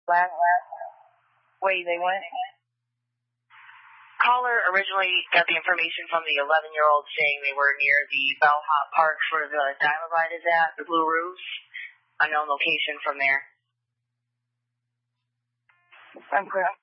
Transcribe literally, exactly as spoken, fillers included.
Last way they went? Caller originally got the information from the eleven-year-old saying they were near the Bellhop Park where the Dynamite is at, the Blue Roofs. Unknown location from there. Okay.